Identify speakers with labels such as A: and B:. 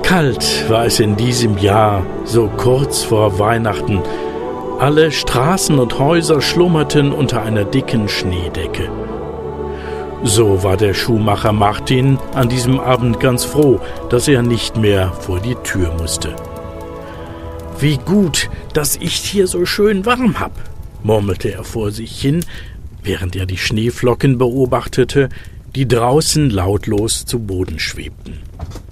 A: Kalt war es in diesem Jahr, so kurz vor Weihnachten. Alle Straßen und Häuser schlummerten unter einer dicken Schneedecke. So war der Schuhmacher Martin an diesem Abend ganz froh, dass er nicht mehr vor die Tür musste. »Wie gut, dass ich's hier so schön warm hab«, murmelte er vor sich hin, während er die Schneeflocken beobachtete, die draußen lautlos zu Boden schwebten.